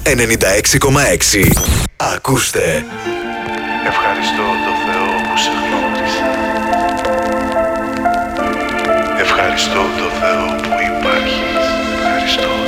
96,6. Ακούστε. Ευχαριστώ το Θεό που σε γνώρισα. Ευχαριστώ το Θεό που υπάρχεις. Ευχαριστώ.